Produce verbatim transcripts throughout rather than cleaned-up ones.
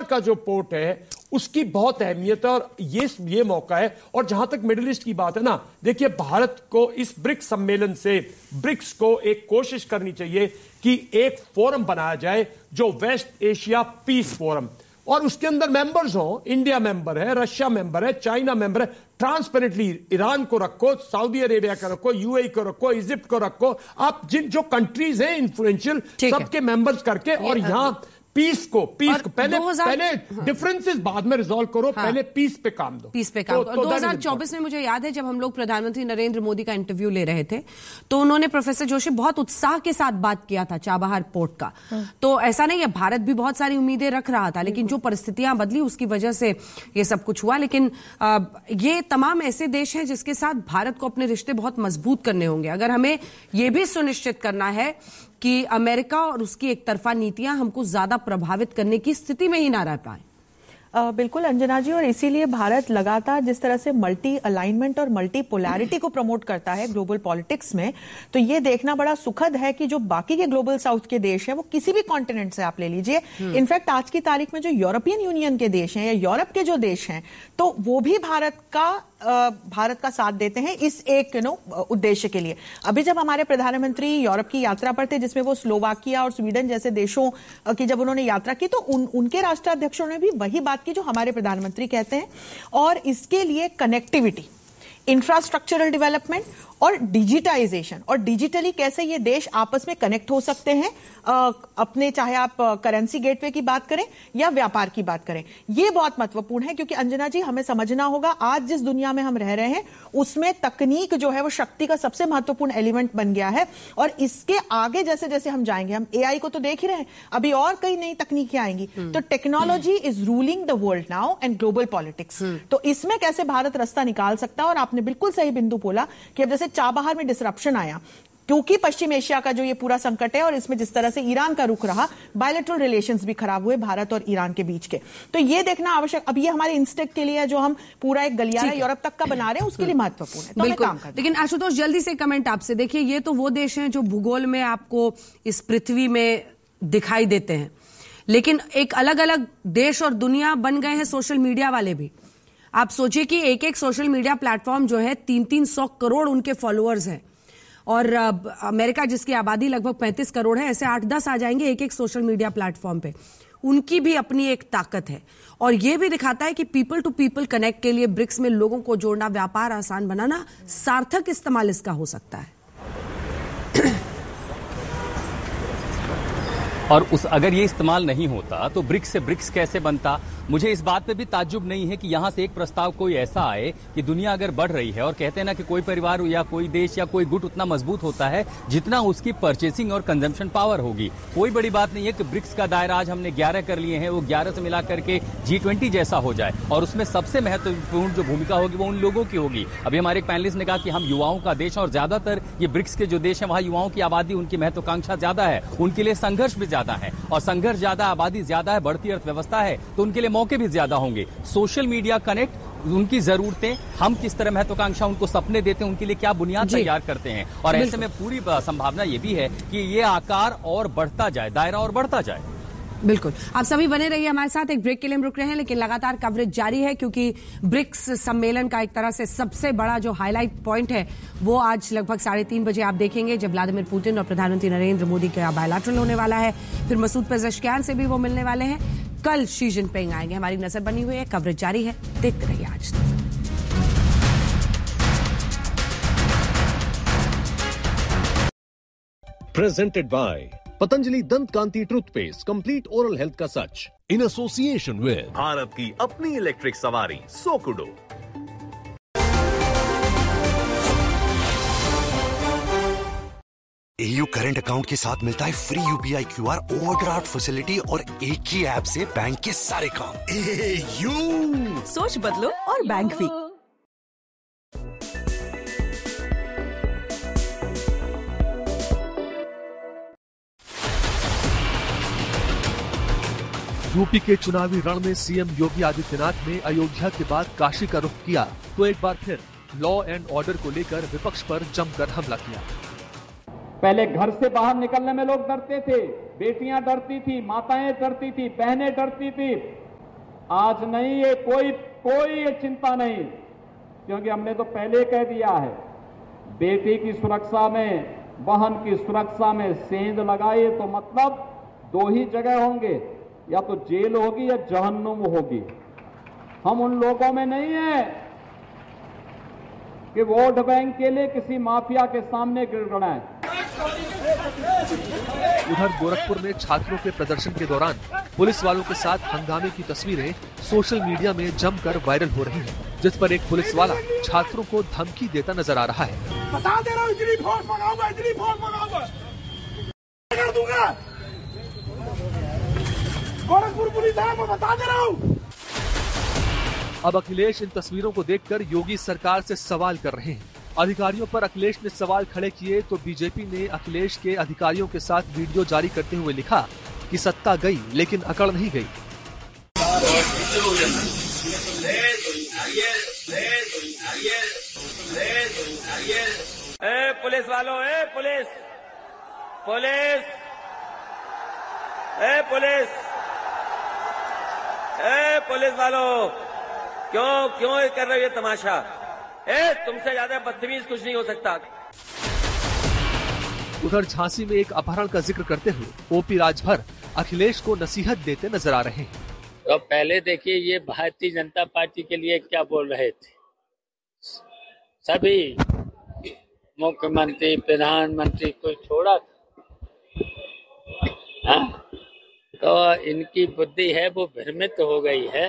का जो पोर्ट है उसकी बहुत अहमियत है और ये ये मौका है। और जहां तक मिडिल ईस्ट की बात है ना, देखिए भारत को इस ब्रिक्स सम्मेलन से ब्रिक्स को एक कोशिश करनी चाहिए कि एक फोरम बनाया जाए जो वेस्ट एशिया पीस फोरम, और उसके अंदर मेंबर्स हो, इंडिया मेंबर है, रशिया मेंबर है, चाइना मेंबर है, ट्रांसपेरेंटली ईरान को रखो, सऊदी अरेबिया को रखो, यूएई को रखो, इजिप्ट को रखो, आप जिन जो कंट्रीज हैं इन्फ्लुएंशियल सबके मेंबर्स करके, और यहां पीस को पीस को पहले पहले डिफरेंसेस बाद में रिजॉल्व करो, हाँ, पहले पीस पे काम दो, पीस पे काम दो। तो, दो हज़ार चौबीस में मुझे याद है जब हम लोग प्रधानमंत्री नरेंद्र मोदी का इंटरव्यू ले रहे थे तो उन्होंने प्रोफेसर जोशी बहुत उत्साह के साथ बात किया था चाबहार पोर्ट का। हाँ। तो ऐसा नहीं है, भारत भी बहुत सारी उम्मीदें रख रहा था, लेकिन जो परिस्थितियां बदली उसकी वजह से ये सब कुछ हुआ। लेकिन आ, ये तमाम ऐसे देश हैं जिसके साथ भारत को अपने रिश्ते बहुत मजबूत करने होंगे अगर हमें ये भी सुनिश्चित करना है कि अमेरिका और उसकी एक तरफा नीतियां हमको ज्यादा प्रभावित करने की स्थिति में ही ना रह पाए। Uh, बिल्कुल अंजना जी, और इसीलिए भारत लगातार जिस तरह से मल्टी अलाइनमेंट और मल्टी पोलैरिटी को प्रमोट करता है ग्लोबल पॉलिटिक्स में, तो ये देखना बड़ा सुखद है कि जो बाकी के ग्लोबल साउथ के देश हैं वो किसी भी कॉन्टिनेंट से आप ले लीजिए, इनफैक्ट आज की तारीख में जो यूरोपियन यूनियन के देश हैं या यूरोप के जो देश हैं तो वो भी भारत का भारत का साथ देते हैं इस एक यू नो उद्देश्य के लिए। अभी जब हमारे प्रधानमंत्री यूरोप की यात्रा पर थे जिसमें वो स्लोवाकिया और स्वीडन जैसे देशों की जब उन्होंने यात्रा की तो उन, उनके राष्ट्राध्यक्षों ने भी वही बात की जो हमारे प्रधानमंत्री कहते हैं, और इसके लिए कनेक्टिविटी, इंफ्रास्ट्रक्चरल डेवलपमेंट और डिजिटाइजेशन, और डिजिटली कैसे ये देश आपस में कनेक्ट हो सकते हैं, आ, अपने चाहे आप करेंसी गेटवे की बात करें या व्यापार की बात करें, ये बहुत महत्वपूर्ण है। क्योंकि अंजना जी हमें समझना होगा आज जिस दुनिया में हम रह रहे हैं उसमें तकनीक जो है वो शक्ति का सबसे महत्वपूर्ण एलिमेंट बन गया है, और इसके आगे जैसे जैसे हम जाएंगे, हम एआई को तो देख ही रहे हैं, अभी और कई नई तकनीकें आएंगी, तो technology is ruling the world now and global politics. तो इसमें कैसे भारत रास्ता निकाल सकता है, और आपने बिल्कुल सही बिंदु बोला कि अब जैसे चाबहार में डिसरप्शन आया क्योंकि पश्चिम एशिया का जो ये पूरा संकट है और इसमें जिस तरह से ईरान का रुख रहा, बायलैटरल रिलेशंस भी खराब हुए भारत और ईरान के बीच के, तो ये देखना आवश्यक। अब ये हमारे इंस्टेक के लिए जो हम पूरा एक गलियारा यूरोप तक का बना रहे हैं उसके लिए महत्वपूर्ण है, तो हमें काम करना है। लेकिन आशुतोष जल्दी से कमेंट आपसे, देखिए ये तो वो देश हैं जो भूगोल में आपको इस पृथ्वी में दिखाई देते हैं, लेकिन एक अलग अलग देश और दुनिया बन गए हैं सोशल मीडिया वाले भी। आप सोचिए कि एक एक सोशल मीडिया प्लेटफॉर्म जो है तीन तीन सौ करोड़ उनके फॉलोअर्स हैं, और अमेरिका जिसकी आबादी लगभग पैंतीस करोड़ है, ऐसे आठ दस आ जाएंगे एक एक सोशल मीडिया प्लेटफॉर्म पे। उनकी भी अपनी एक ताकत है, और यह भी दिखाता है कि पीपल टू पीपल कनेक्ट के लिए ब्रिक्स में लोगों को जोड़ना, व्यापार आसान बनाना, सार्थक इस्तेमाल इसका हो सकता है। और उस अगर ये इस्तेमाल नहीं होता तो ब्रिक्स से ब्रिक्स कैसे बनता? मुझे इस बात पे भी ताज्जुब नहीं है कि यहां से एक प्रस्ताव कोई ऐसा आए कि दुनिया अगर बढ़ रही है, और कहते हैं ना कि कोई परिवार या कोई देश या कोई गुट उतना मजबूत होता है जितना उसकी परचेसिंग और कंजम्पशन पावर होगी। कोई बड़ी बात नहीं है कि ब्रिक्स का दायरा आज हमने ग्यारह कर लिए हैं, वो ग्यारह से मिला करके जी ट्वेंटी जैसा हो जाए, और उसमें सबसे महत्वपूर्ण जो भूमिका होगी वो उन लोगों की होगी। अभी हमारे एक पैनलिस्ट ने कहा कि हम युवाओं का देश, और ज्यादातर ये ब्रिक्स के जो देश है वहां युवाओं की आबादी, उनकी महत्वाकांक्षा ज्यादा है, उनके लिए संघर्ष भी ज्यादा है, और संघर्ष ज्यादा, आबादी ज्यादा है, बढ़ती अर्थव्यवस्था है, तो उनके लिए मौके भी ज्यादा होंगे। सोशल मीडिया कनेक्ट, उनकी जरूरतें, हम किस तरह महत्वाकांक्षा उनको सपने देते हैं, उनके लिए क्या बुनियाद तैयार करते हैं, और ऐसे में पूरी संभावना ये भी है कि ये आकार और बढ़ता जाए, दायरा और बढ़ता जाए। बिल्कुल, आप सभी बने रहिए हमारे साथ। एक ब्रेक के लिए हम रुक रहे हैं, लेकिन लगातार कवरेज जारी है क्योंकि ब्रिक्स सम्मेलन का एक तरह से सबसे बड़ा जो हाईलाइट पॉइंट है वो आज लगभग साढ़े तीन बजे आप देखेंगे, जब व्लादिमीर पुतिन और प्रधानमंत्री नरेंद्र मोदी का बायलैटरल होने वाला है। फिर मसूद पेजेश्कियान से भी वो मिलने वाले हैं, कल शी जिनपिंग आएंगे। हमारी नजर बनी हुई है, कवरेज जारी है, देखते रहिए आज तक। प्रेजेंटेड बाय पतंजलि दंत कांति टूथपेस्ट, कंप्लीट ओरल हेल्थ का सच, इन एसोसिएशन विद भारत की अपनी इलेक्ट्रिक सवारी सोकुडो। एयू करंट अकाउंट के साथ मिलता है free UPI QR, overdraft facility और एक ही ऐप से बैंक के सारे काम। एयू, सोच बदलो और बैंक भी। यूपी के चुनावी रण में सीएम योगी आदित्यनाथ ने अयोध्या के बाद काशी का रुख किया तो एक बार फिर लॉ एंड ऑर्डर को लेकर विपक्ष पर जमकर हमला किया। पहले घर से बाहर निकलने में लोग डरते थे, बेटियां डरती थी, माताएं डरती थी, बहनें डरती थी, आज नहीं, ये कोई कोई ये चिंता नहीं, क्योंकि हमने तो पहले कह दिया है, बेटी की सुरक्षा में, बहन की सुरक्षा में सेंध लगाए तो मतलब दो ही जगह होंगे, या तो जेल होगी या जहन्नुम होगी। हम उन लोगों में नहीं है कि वोट बैंक के लिए किसी माफिया के सामने गिड़गिड़ाएं। उधर गोरखपुर में छात्रों के प्रदर्शन के दौरान पुलिस वालों के साथ हंगामे की तस्वीरें सोशल मीडिया में जमकर वायरल हो रही हैं, जिस पर एक पुलिस वाला छात्रों को धमकी देता नजर आ रहा है। बता दे रहा हूं, इतनी फोर्स मंगाऊंगा, इतनी फोर्स मंगाऊंगा, कर दूंगा। गोरखपुर पुलिस है, मैं बता दे रहा हूं। अब अखिलेश इन तस्वीरों को देखकर योगी सरकार से सवाल कर रहे हैं। अधिकारियों पर अखिलेश ने सवाल खड़े किए तो बीजेपी ने अखिलेश के अधिकारियों के साथ वीडियो जारी करते हुए लिखा कि सत्ता गई लेकिन अकड़ नहीं गई। ए पुलिस वालों, ए पुलिस पुलिस ए पुलिस ए पुलिस वालों, क्यों क्यों कर रहे हो ये तमाशा? ए तुमसे ज्यादा बदतमीज कुछ नहीं हो सकता। उधर झांसी में एक अपहरण का जिक्र करते हुए ओपी राजभर अखिलेश को नसीहत देते नजर आ रहे हैं। तो पहले देखिए ये भारतीय जनता पार्टी के लिए क्या बोल रहे थे। सभी मुख्यमंत्री, प्रधानमंत्री को छोड़ा था, तो इनकी बुद्धि है वो भ्रमित हो गई है,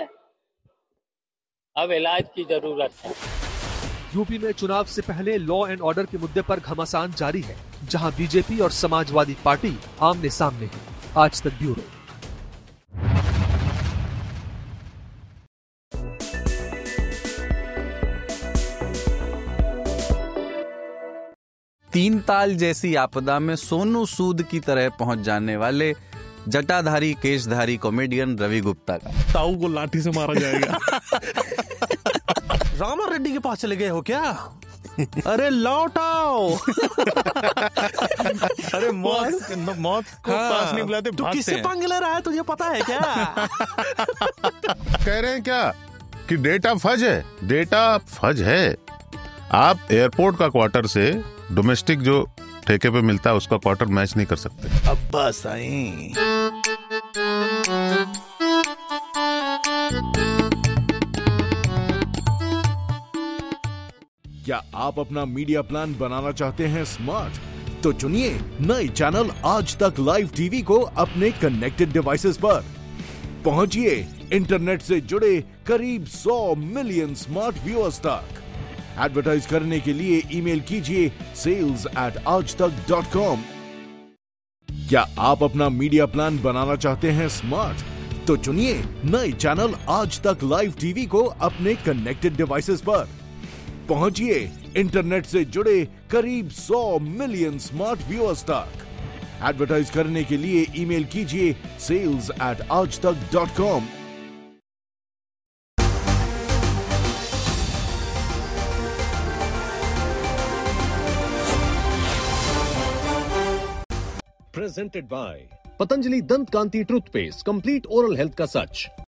अब इलाज की जरूरत है। यूपी में चुनाव से पहले लॉ एंड ऑर्डर के मुद्दे पर घमासान जारी है, जहां बीजेपी और समाजवादी पार्टी आमने सामने है। आज तक ब्यूरो। तीन ताल जैसी आपदा में सोनू सूद की तरह पहुंच जाने वाले जटाधारी केशधारी कॉमेडियन रवि गुप्ता का ताऊ को लाठी से मारा जाएगा। रामा रेड्डी के पास चले गए हो क्या? अरे लौट आओ। अरे मौत मौत को हाँ, पास नहीं बुलाते, तू किससे पंगे ले रहा है तुझे पता है क्या? कह रहे हैं क्या कि डेटा फज है? डेटा फज है। आप एयरपोर्ट का क्वार्टर से डोमेस्टिक जो ठेके पे मिलता है उसका क्वार्टर मैच नहीं कर सकते। अब्बा साईं। क्या आप अपना मीडिया प्लान बनाना चाहते हैं स्मार्ट? तो चुनिए नए चैनल आज तक लाइव टीवी को अपने कनेक्टेड डिवाइसेस पर। पहुंचिए इंटरनेट से जुड़े करीब सौ मिलियन स्मार्ट व्यूअर्स तक। एडवर्टाइज करने के लिए ईमेल कीजिए सेल्स एट आज तक डॉट कॉम। क्या आप अपना मीडिया प्लान बनाना चाहते हैं स्मार्ट? तो चुनिए नए चैनल आज तक लाइव टीवी को अपने कनेक्टेड डिवाइसेस पर। पहुंचिए इंटरनेट से जुड़े करीब सौ मिलियन स्मार्ट व्यूअर्स तक। एडवर्टाइज करने के लिए ईमेल कीजिए सेल्स एट आज तक dot com. Presented by Patanjali Dant Kanti Toothpaste, complete oral health का सच।